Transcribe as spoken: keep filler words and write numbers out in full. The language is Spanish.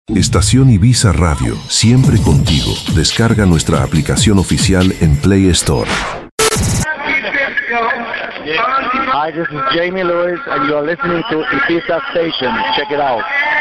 Estación Ibiza Radio, siempre contigo. Descarga nuestra aplicación oficial en Play Store. Hi, this is Jamie Lewis, and you are listening to Ibiza Station. Check it out.